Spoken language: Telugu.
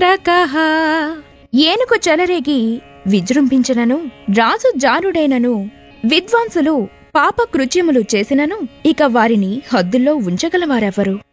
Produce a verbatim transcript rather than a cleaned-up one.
త్రకః. ఏనుగు చెలరేగి విజృంభించినను, రాజు జారుడైనను, విద్వాంసులు పాపకృత్యములు చేసినను ఇక వారిని హద్దుల్లో ఉంచగలవారెవరు?